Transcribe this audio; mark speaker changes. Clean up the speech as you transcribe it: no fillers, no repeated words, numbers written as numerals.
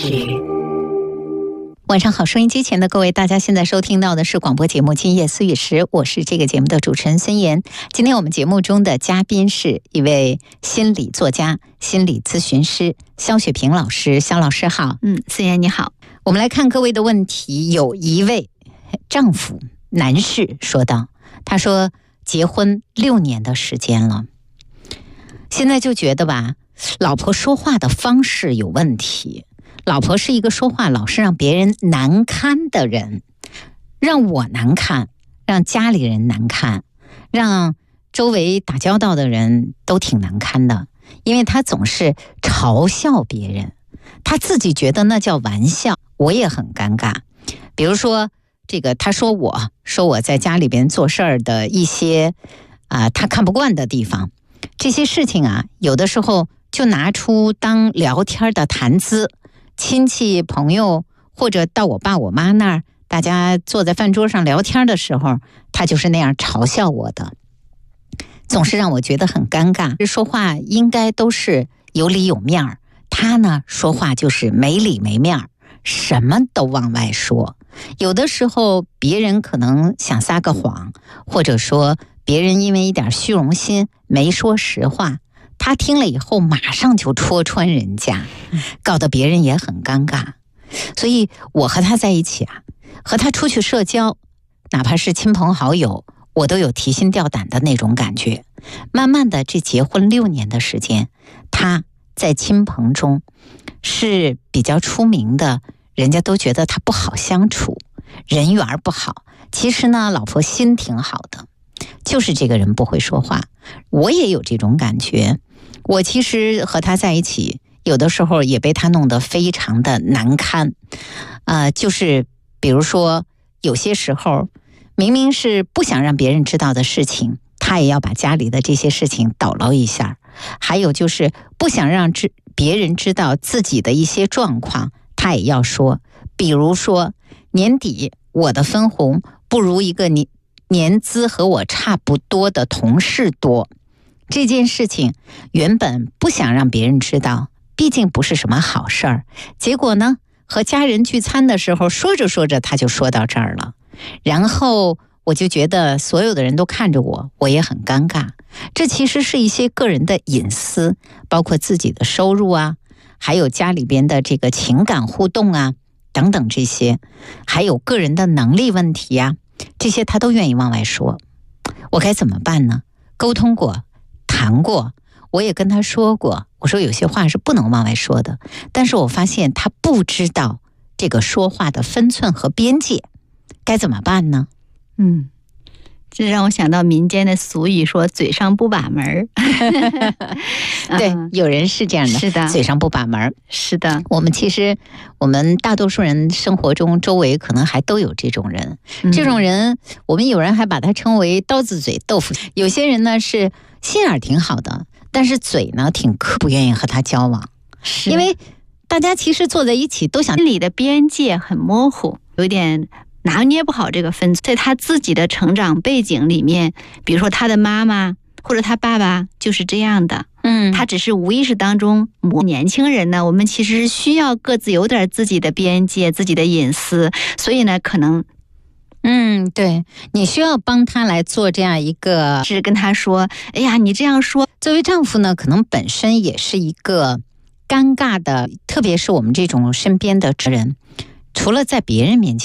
Speaker 1: 晚上好，收音机前的各位，大家现在收听到的是广播节目《今夜思雨时》，我是这个节目的主持人孙岩。今天我们节目中的嘉宾是一位心理作家、心理咨询师肖雪萍老师。肖老师好。
Speaker 2: 孙岩你好。
Speaker 1: 我们来看各位的问题。有一位丈夫男士说道，他说结婚6年的时间了，现在就觉得吧，老婆说话的方式有问题。老婆是一个说话老是让别人难堪的人，让我难看，让家里人难看，让周围打交道的人都挺难堪的，因为他总是嘲笑别人，他自己觉得那叫玩笑，我也很尴尬。比如说他说我在家里边做事儿的一些他看不惯的地方，这些事情有的时候就拿出当聊天的谈资，亲戚朋友或者到我爸我妈那儿，大家坐在饭桌上聊天的时候，他就是那样嘲笑我的，总是让我觉得很尴尬。说话应该都是有理有面儿，他呢说话就是没理没面儿，什么都往外说。有的时候别人可能想撒个谎，或者说别人因为一点虚荣心没说实话，他听了以后马上就戳穿人家，搞得别人也很尴尬。所以我和他在一起和他出去社交，哪怕是亲朋好友，我都有提心吊胆的那种感觉。慢慢的，这结婚6年的时间，他在亲朋中是比较出名的，人家都觉得他不好相处，人缘不好。其实呢，老婆心挺好的，就是这个人不会说话。我也有这种感觉，我其实和他在一起，有的时候也被他弄得非常的难堪。就是比如说有些时候明明是不想让别人知道的事情，他也要把家里的这些事情叨唠一下。还有就是不想让别人知道自己的一些状况，他也要说。比如说年底我的分红不如一个年资和我差不多的同事多，这件事情原本不想让别人知道，毕竟不是什么好事儿。结果呢，和家人聚餐的时候说着说着他就说到这儿了，然后我就觉得所有的人都看着我，我也很尴尬。这其实是一些个人的隐私，包括自己的收入还有家里边的这个情感互动等等这些，还有个人的能力问题这些他都愿意往外说。我该怎么办呢？沟通过，谈过，我也跟他说过，我说有些话是不能往外说的，但是我发现他不知道这个说话的分寸和边界，该怎么办呢？
Speaker 2: 这让我想到民间的俗语说嘴上不把门
Speaker 1: 对，有人是这样的，
Speaker 2: 是的，
Speaker 1: 嘴上不把门。
Speaker 2: 是的，
Speaker 1: 我们大多数人生活中周围可能还都有这种人。这种人我们有人还把他称为刀子嘴豆腐。有些人呢是心眼挺好的，但是嘴呢挺刻，不愿意和他交往，因为大家其实坐在一起都想，
Speaker 2: 心里的边界很模糊，有点拿捏不好这个分寸。在他自己的成长背景里面，比如说他的妈妈或者他爸爸就是这样的，他只是无意识当中。年轻人呢，我们其实需要各自有点自己的边界，自己的隐私，所以呢可能
Speaker 1: 对，你需要帮他来做这样一个，
Speaker 2: 是跟他说，哎呀你这样说。
Speaker 1: 作为丈夫呢，可能本身也是一个尴尬的，特别是我们这种身边的人，除了在别人面前